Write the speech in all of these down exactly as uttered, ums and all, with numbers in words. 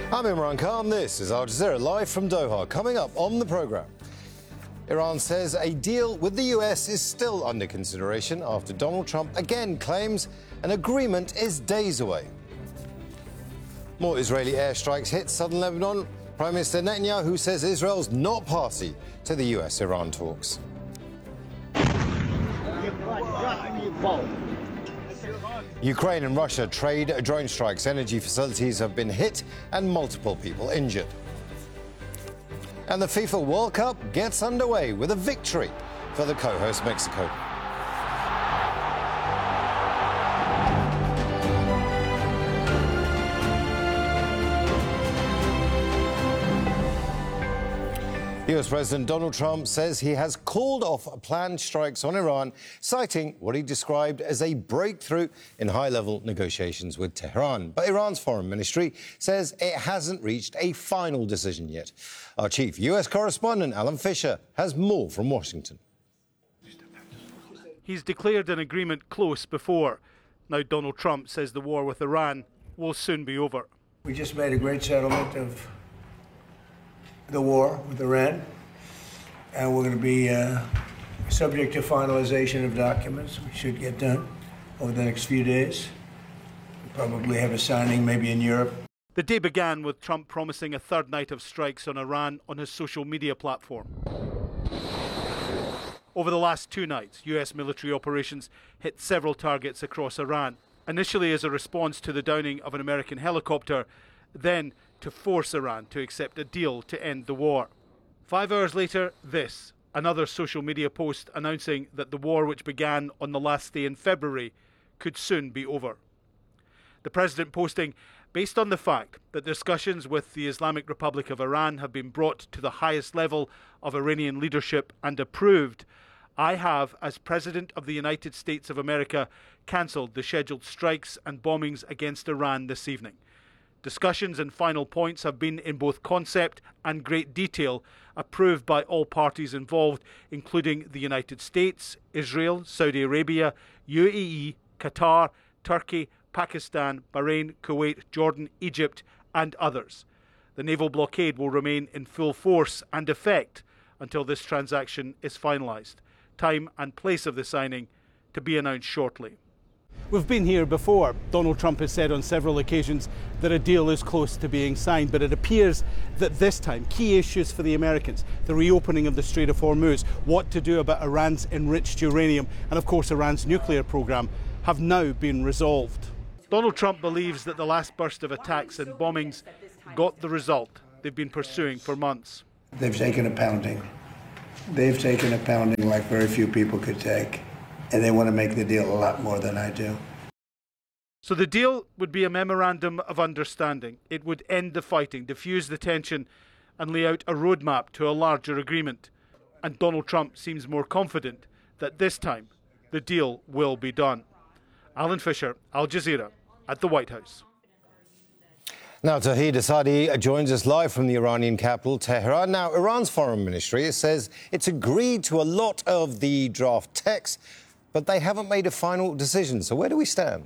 I'm Imran Khan. This is Al Jazeera live from Doha. Coming up on the programme, Iran says a deal with the U S is still under consideration after Donald Trump again claims an agreement is days away. More Israeli airstrikes hit southern Lebanon. Prime Minister Netanyahu says Israel's not party to the U S Iran talks. Ukraine and Russia trade drone strikes. Energy facilities have been hit and multiple people injured. And the FIFA World Cup gets underway with a victory for the co-host Mexico. U S President Donald Trump says he has called off planned strikes on Iran, citing what he described as a breakthrough in high-level negotiations with Tehran. But Iran's foreign ministry says it hasn't reached a final decision yet. Our chief U S correspondent, Alan Fisher, has more from Washington. He's declared an agreement close before. Now Donald Trump says the war with Iran will soon be over. We just made a great settlement of the war with Iran, and we're going to be uh, subject to finalization of documents, which should get done over the next few days. We'll probably have a signing maybe in Europe. The day began with Trump promising a third night of strikes on Iran on his social media platform. Over the last two nights, U S military operations hit several targets across Iran, initially as a response to the downing of an American helicopter, then to force Iran to accept a deal to end the war. Five hours later, this, another social media post announcing that the war, which began on the last day in February, could soon be over. The president posting, based on the fact that discussions with the Islamic Republic of Iran have been brought to the highest level of Iranian leadership and approved, I have, as President of the United States of America, cancelled the scheduled strikes and bombings against Iran this evening. Discussions and final points have been in both concept and great detail approved by all parties involved, including the United States, Israel, Saudi Arabia, U A E, Qatar, Turkey, Pakistan, Bahrain, Kuwait, Jordan, Egypt, and others. The naval blockade will remain in full force and effect until this transaction is finalised. Time and place of the signing to be announced shortly. We've been here before. Donald Trump has said on several occasions that a deal is close to being signed, but it appears that this time key issues for the Americans, the reopening of the Strait of Hormuz, what to do about Iran's enriched uranium, and of course Iran's nuclear program, have now been resolved. Donald Trump believes that the last burst of attacks and bombings got the result they've been pursuing for months. They've taken a pounding. They've taken a pounding like very few people could take. And they want to make the deal a lot more than I do. So the deal would be a memorandum of understanding. It would end the fighting, diffuse the tension, and lay out a roadmap to a larger agreement. And Donald Trump seems more confident that this time the deal will be done. Alan Fisher, Al Jazeera, at the White House. Now, Tawhid Asadi joins us live from the Iranian capital, Tehran. Now, Iran's foreign ministry says it's agreed to a lot of the draft text, but they haven't made a final decision. So where do we stand?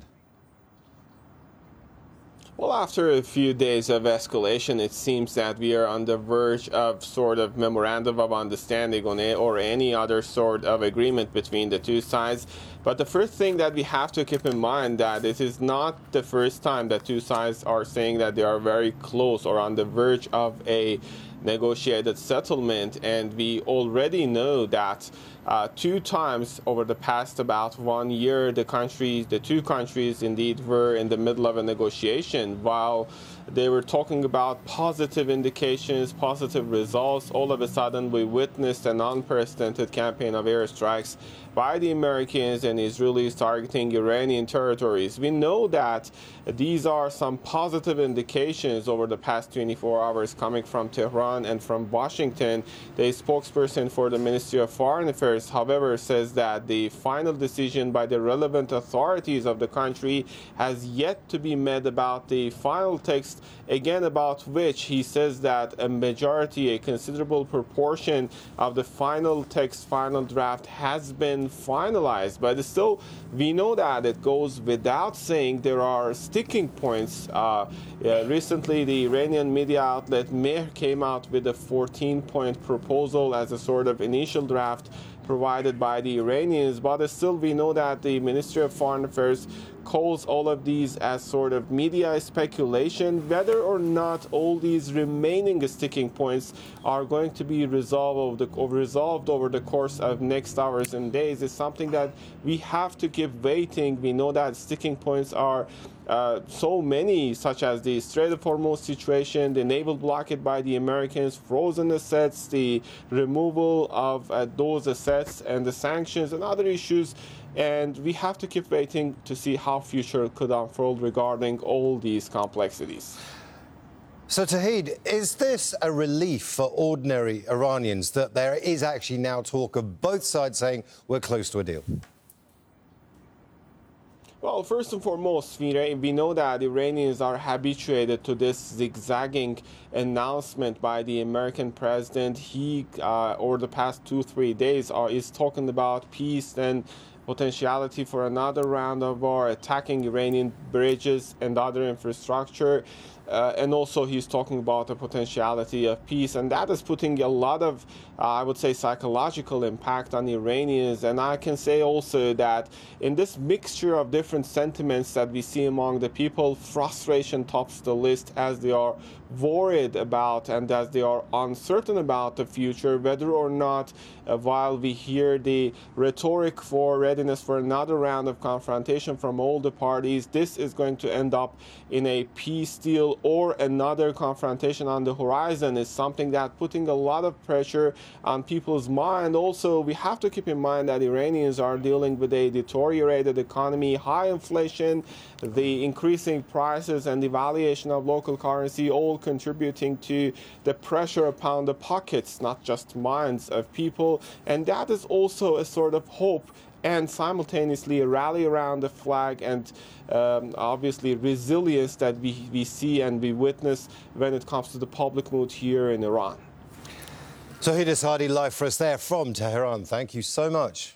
Well, after a few days of escalation, it seems that we are on the verge of sort of memorandum of understanding on it or any other sort of agreement between the two sides. But the first thing that we have to keep in mind that this is not the first time that two sides are saying that they are very close or on the verge of a negotiated settlement, and we already know that uh, two times over the past about one year the countries, the two countries indeed were in the middle of a negotiation. While they were talking about positive indications, positive results, all of a sudden we witnessed an unprecedented campaign of airstrikes by the Americans and Israelis targeting Iranian territories. We know that these are some positive indications over the past twenty-four hours coming from Tehran and from Washington. The spokesperson for the Ministry of Foreign Affairs, however, says that the final decision by the relevant authorities of the country has yet to be made about the final text, again about which he says that a majority, a considerable proportion of the final text, final draft has been finalized. But But still, we know that it goes without saying there are sticking points. Uh, uh, recently, the Iranian media outlet Mehr came out with a fourteen-point proposal as a sort of initial draft provided by the Iranians, but still we know that the Ministry of Foreign Affairs calls all of these as sort of media speculation. Whether or not all these remaining sticking points are going to be resolved over the, or resolved over the course of next hours and days is something that we have to keep waiting. We know that sticking points are Uh, so many, such as the Strait of Hormuz situation, the naval blockade by the Americans, frozen assets, the removal of uh, those assets, and the sanctions and other issues. And we have to keep waiting to see how future could unfold regarding all these complexities. So, Tauhid, is this a relief for ordinary Iranians that there is actually now talk of both sides saying we're close to a deal? Well, first and foremost, we, we know that Iranians are habituated to this zigzagging announcement by the American president. He, uh, over the past two, three days, are, is talking about peace and potentiality for another round of war, attacking Iranian bridges and other infrastructure. Uh, and also he's talking about the potentiality of peace, and that is putting a lot of, uh, I would say, psychological impact on Iranians. And I can say also that in this mixture of different sentiments that we see among the people, frustration tops the list as they are worried about and as they are uncertain about the future, whether or not, uh, while we hear the rhetoric for readiness for another round of confrontation from all the parties, this is going to end up in a peace deal or another confrontation on the horizon is something that putting a lot of pressure on people's mind. Also, we have to keep in mind that Iranians are dealing with a deteriorated economy, high inflation, the increasing prices and devaluation of local currency, all contributing to the pressure upon the pockets, not just minds of people. And that is also a sort of hope and simultaneously a rally around the flag and um, obviously resilience that we, we see and we witness when it comes to the public mood here in Iran. Tauhid Asadi live for us there from Tehran. Thank you so much.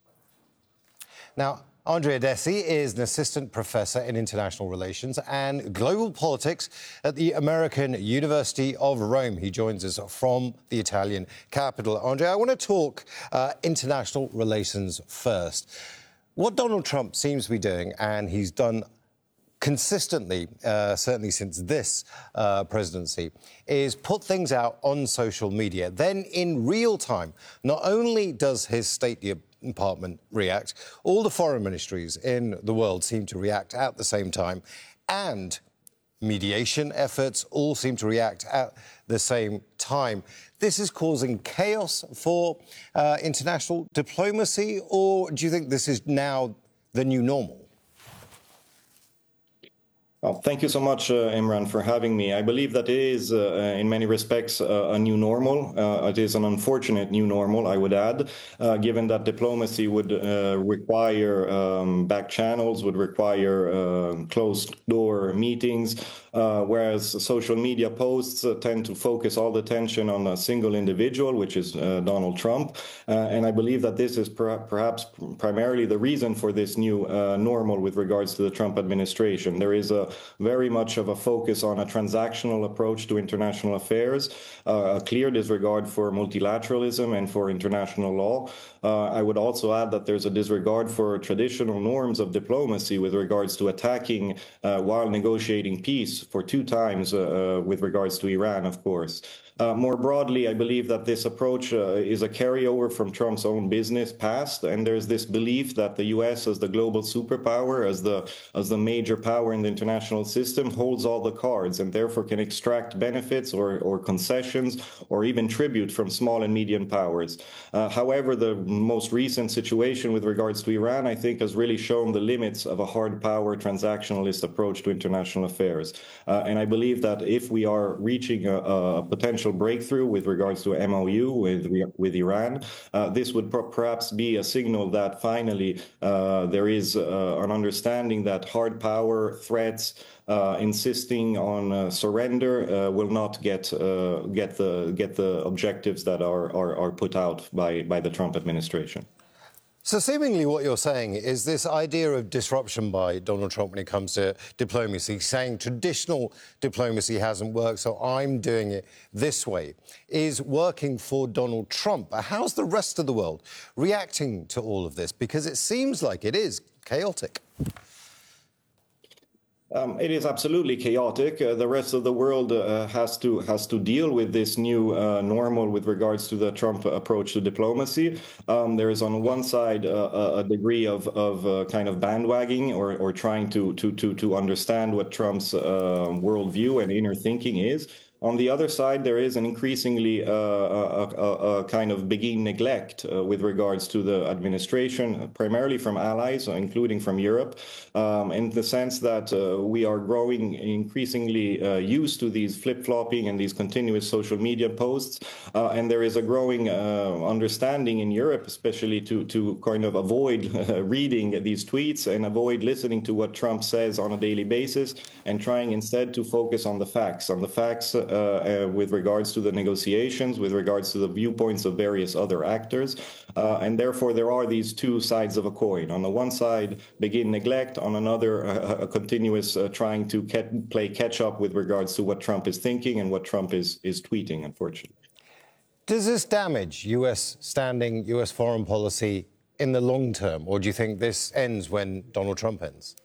Now, Andrea Deci is an assistant professor in international relations and global politics at the American University of Rome. He joins us from the Italian capital. Andrea, I want to talk uh, international relations first. What Donald Trump seems to be doing, and he's done consistently, uh, certainly since this uh, presidency, is put things out on social media. Then in real time, not only does his State Department react, all the foreign ministries in the world seem to react at the same time, and mediation efforts all seem to react at the same time. This is causing chaos for uh, international diplomacy, or do you think this is now the new normal? Well, thank you so much, uh, Imran, for having me. I believe that it is, uh, in many respects, uh, a new normal. Uh, it is an unfortunate new normal, I would add, uh, given that diplomacy would uh, require um, back channels, would require uh, closed-door meetings, uh, whereas social media posts uh, tend to focus all the attention on a single individual, which is uh, Donald Trump. Uh, and I believe that this is per perhaps primarily the reason for this new uh, normal with regards to the Trump administration. There is a very much of a focus on a transactional approach to international affairs, uh, a clear disregard for multilateralism and for international law. Uh, I would also add that there's a disregard for traditional norms of diplomacy with regards to attacking uh, while negotiating peace for two times uh, uh, with regards to Iran, of course. Uh, more broadly, I believe that this approach uh, is a carryover from Trump's own business past, and there's this belief that the U S as the global superpower, as the as the major power in the international system, holds all the cards and therefore can extract benefits or, or concessions or even tribute from small and medium powers. Uh, however, the most recent situation with regards to Iran, I think, has really shown the limits of a hard power transactionalist approach to international affairs. Uh, and I believe that if we are reaching a, a potential breakthrough with regards to M O U with with Iran, uh, this would perhaps be a signal that finally uh, there is uh, an understanding that hard power threats, uh, insisting on uh, surrender, uh, will not get uh, get the get the objectives that are, are are put out by by the Trump administration. So seemingly what you're saying is this idea of disruption by Donald Trump when it comes to diplomacy, saying traditional diplomacy hasn't worked, so I'm doing it this way, is working for Donald Trump. How's the rest of the world reacting to all of this? Because it seems like it is chaotic. Um, it is absolutely chaotic. Uh, the rest of the world uh, has to has to deal with this new uh, normal with regards to the Trump approach to diplomacy. Um, there is on one side uh, a degree of of uh, kind of bandwagging or or trying to to to to understand what Trump's uh, worldview and inner thinking is. On the other side, there is an increasingly uh, a, a, a kind of beginning neglect uh, with regards to the administration, primarily from allies, including from Europe, um, in the sense that uh, we are growing increasingly uh, used to these flip-flopping and these continuous social media posts. Uh, and there is a growing uh, understanding in Europe, especially to, to kind of avoid uh, reading these tweets and avoid listening to what Trump says on a daily basis and trying instead to focus on the facts, on the facts uh, Uh, with regards to the negotiations, with regards to the viewpoints of various other actors. Uh, and therefore, there are these two sides of a coin. On the one side, begin neglect. On another, uh, a continuous uh, trying to ke- play catch up with regards to what Trump is thinking and what Trump is, is tweeting, unfortunately. Does this damage U S standing, U S foreign policy in the long term? Or do you think this ends when Donald Trump ends?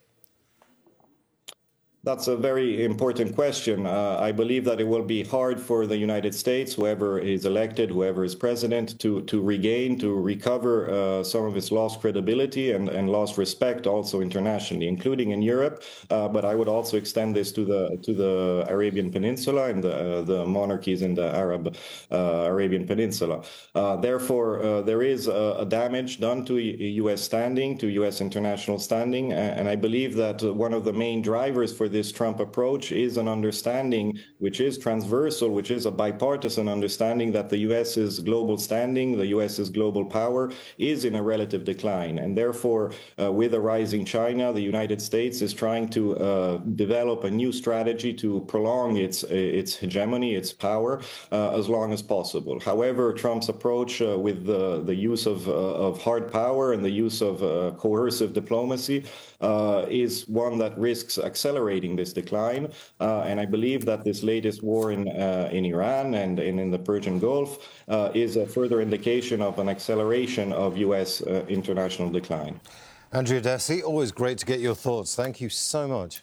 That's a very important question. Uh, I believe that it will be hard for the United States, whoever is elected, whoever is president, to, to regain, to recover uh, some of its lost credibility and, and lost respect also internationally, including in Europe. Uh, but I would also extend this to the to the Arabian Peninsula and the, uh, the monarchies in the Arab uh, Arabian Peninsula. Uh, therefore, uh, there is a, a damage done to U S standing, to U S international standing. And I believe that one of the main drivers for this Trump approach is an understanding which is transversal, which is a bipartisan understanding that the US's global standing, the US's global power is in a relative decline. And therefore, uh, with a rising China, the United States is trying to uh, develop a new strategy to prolong its, its hegemony, its power, uh, as long as possible. However, Trump's approach uh, with the, the use of, uh, of hard power and the use of uh, coercive diplomacy uh, is one that risks accelerating this decline, uh, and I believe that this latest war in uh, in Iran and, and in the Persian Gulf uh, is a further indication of an acceleration of U S uh, international decline. Andrea Dessy, always great to get your thoughts. Thank you so much.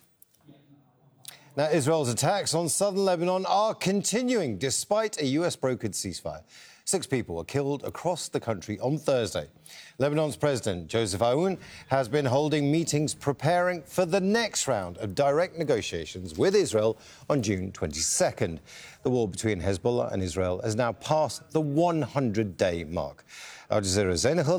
Now, Israel's attacks on southern Lebanon are continuing despite a U S-brokered ceasefire. Six people were killed across the country on Thursday. Lebanon's President Joseph Aoun has been holding meetings preparing for the next round of direct negotiations with Israel on June twenty-second. The war between Hezbollah and Israel has now passed the one hundred day mark. Al Jazeera's Zain